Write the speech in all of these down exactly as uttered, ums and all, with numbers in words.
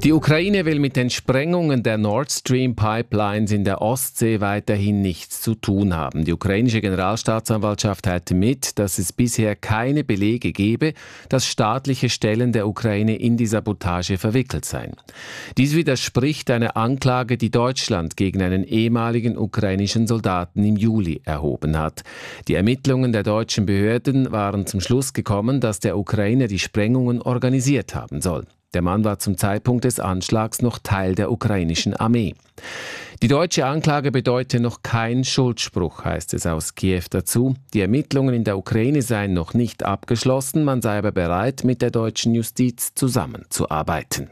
Die Ukraine will mit den Sprengungen der Nord Stream Pipelines in der Ostsee weiterhin nichts zu tun haben. Die ukrainische Generalstaatsanwaltschaft teilte mit, dass es bisher keine Belege gebe, dass staatliche Stellen der Ukraine in die Sabotage verwickelt seien. Dies widerspricht einer Anklage, die Deutschland gegen einen ehemaligen ukrainischen Soldaten im Juli erhoben hat. Die Ermittlungen der deutschen Behörden waren zum Schluss gekommen, dass der Ukrainer die Sprengungen organisiert haben soll. Der Mann war zum Zeitpunkt des Anschlags noch Teil der ukrainischen Armee. Die deutsche Anklage bedeute noch kein Schuldspruch, heißt es aus Kiew dazu. Die Ermittlungen in der Ukraine seien noch nicht abgeschlossen, man sei aber bereit, mit der deutschen Justiz zusammenzuarbeiten.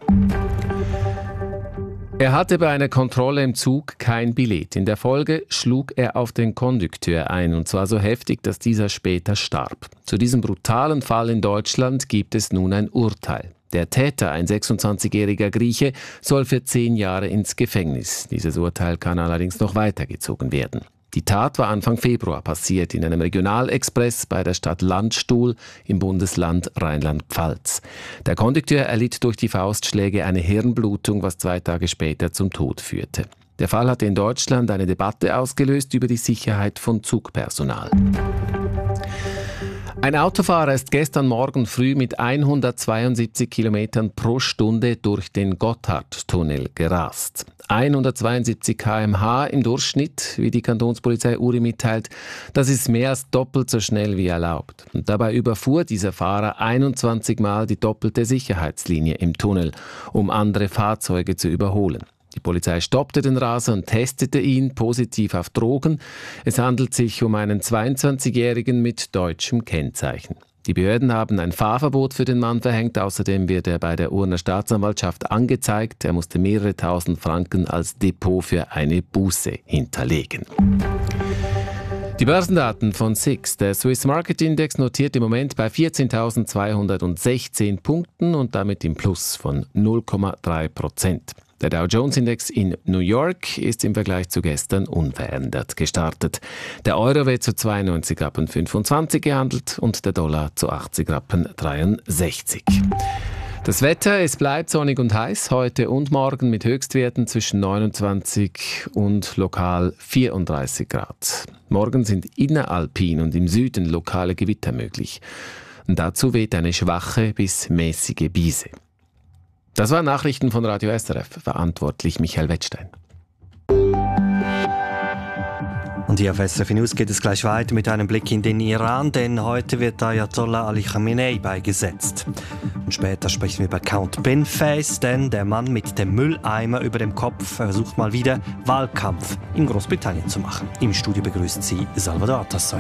Er hatte bei einer Kontrolle im Zug kein Billett. In der Folge schlug er auf den Kondukteur ein, und zwar so heftig, dass dieser später starb. Zu diesem brutalen Fall in Deutschland gibt es nun ein Urteil. Der Täter, ein sechsundzwanzigjähriger Grieche, soll für zehn Jahre ins Gefängnis. Dieses Urteil kann allerdings noch weitergezogen werden. Die Tat war Anfang Februar passiert in einem Regionalexpress bei der Stadt Landstuhl im Bundesland Rheinland-Pfalz. Der Kondukteur erlitt durch die Faustschläge eine Hirnblutung, was zwei Tage später zum Tod führte. Der Fall hatte in Deutschland eine Debatte ausgelöst über die Sicherheit von Zugpersonal. Ein Autofahrer ist gestern Morgen früh mit hundertzweiundsiebzig Kilometern pro Stunde durch den Gotthardtunnel gerast. hundertzweiundsiebzig Kilometer pro Stunde im Durchschnitt, wie die Kantonspolizei Uri mitteilt. Das ist mehr als doppelt so schnell wie erlaubt. Und dabei überfuhr dieser Fahrer einundzwanzig Mal die doppelte Sicherheitslinie im Tunnel, um andere Fahrzeuge zu überholen. Die Polizei stoppte den Raser und testete ihn positiv auf Drogen. Es handelt sich um einen zweiundzwanzigjährigen mit deutschem Kennzeichen. Die Behörden haben ein Fahrverbot für den Mann verhängt. Außerdem wird er bei der Urner Staatsanwaltschaft angezeigt. Er musste mehrere tausend Franken als Depot für eine Buße hinterlegen. Die Börsendaten von S I X. Der Swiss Market Index notiert im Moment bei vierzehntausendzweihundertsechzehn Punkten und damit im Plus von null Komma drei Prozent. Der Dow Jones Index in New York ist im Vergleich zu gestern unverändert gestartet. Der Euro wird zu zweiundneunzig Rappen fünfundzwanzig gehandelt und der Dollar zu achtzig Rappen dreiundsechzig. Das Wetter, es bleibt sonnig und heiß heute und morgen mit Höchstwerten zwischen neunundzwanzig und lokal vierunddreißig Grad. Morgen sind inneralpin und im Süden lokale Gewitter möglich. Und dazu weht eine schwache bis mäßige Brise. Das waren Nachrichten von Radio S R F, verantwortlich Michael Wettstein. Und hier auf S R F News geht es gleich weiter mit einem Blick in den Iran, denn heute wird Ayatollah Ali Khamenei beigesetzt. Und später sprechen wir über Count Binface, denn der Mann mit dem Mülleimer über dem Kopf versucht mal wieder Wahlkampf in Großbritannien zu machen. Im Studio begrüßt sie Salvador Atassoy.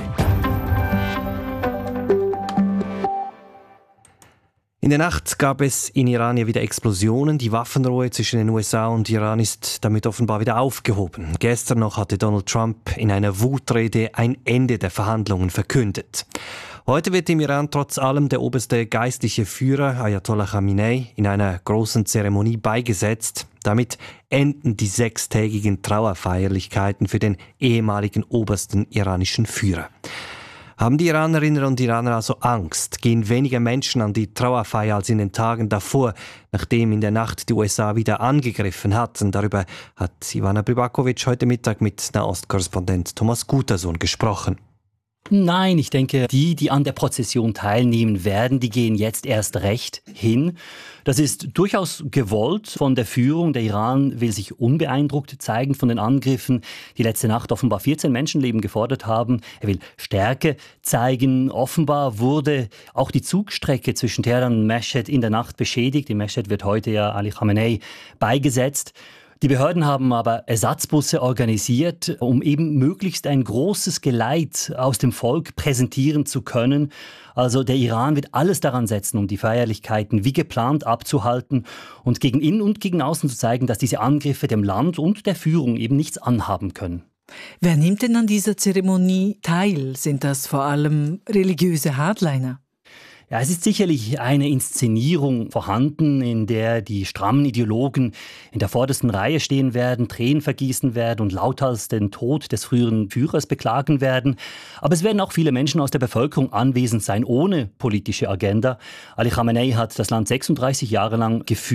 In der Nacht gab es in Iran ja wieder Explosionen. Die Waffenruhe zwischen den U S A und Iran ist damit offenbar wieder aufgehoben. Gestern noch hatte Donald Trump in einer Wutrede ein Ende der Verhandlungen verkündet. Heute wird im Iran trotz allem der oberste geistliche Führer Ayatollah Khamenei in einer großen Zeremonie beigesetzt. Damit enden die sechstägigen Trauerfeierlichkeiten für den ehemaligen obersten iranischen Führer. Haben die Iranerinnen und Iraner also Angst? Gehen weniger Menschen an die Trauerfeier als in den Tagen davor, nachdem in der Nacht die U S A wieder angegriffen hatten? Darüber hat Ivana Pribakovic heute Mittag mit Nahostkorrespondent Thomas Gutersohn gesprochen. Nein, ich denke, die, die an der Prozession teilnehmen werden, die gehen jetzt erst recht hin. Das ist durchaus gewollt von der Führung. Der Iran will sich unbeeindruckt zeigen von den Angriffen, die letzte Nacht offenbar vierzehn Menschenleben gefordert haben. Er will Stärke zeigen. Offenbar wurde auch die Zugstrecke zwischen Teheran und Mesched in der Nacht beschädigt. In Mesched wird heute ja Ali Khamenei beigesetzt. Die Behörden haben aber Ersatzbusse organisiert, um eben möglichst ein großes Geleit aus dem Volk präsentieren zu können. Also der Iran wird alles daran setzen, um die Feierlichkeiten wie geplant abzuhalten und gegen innen und gegen außen zu zeigen, dass diese Angriffe dem Land und der Führung eben nichts anhaben können. Wer nimmt denn an dieser Zeremonie teil? Sind das vor allem religiöse Hardliner? Ja, es ist sicherlich eine Inszenierung vorhanden, in der die strammen Ideologen in der vordersten Reihe stehen werden, Tränen vergießen werden und lauthals den Tod des früheren Führers beklagen werden. Aber es werden auch viele Menschen aus der Bevölkerung anwesend sein, ohne politische Agenda. Ali Khamenei hat das Land sechsunddreißig Jahre lang geführt.